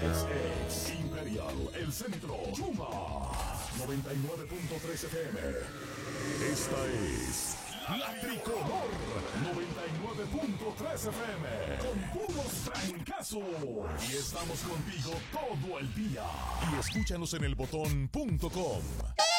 Es Imperial, el centro, Chuma, 99.3 FM. Esta es La Tricolor, 99.3 FM, con puros francazos. Y estamos contigo todo el día. Y escúchanos en elbotón.com.